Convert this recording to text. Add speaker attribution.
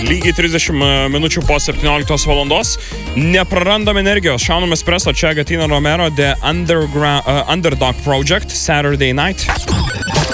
Speaker 1: lygiai 30 minučių po 17 valandos. Neprarandam energijos, šaunam espresso, čia Gatino Romero, The Underdog Project, Saturday Night.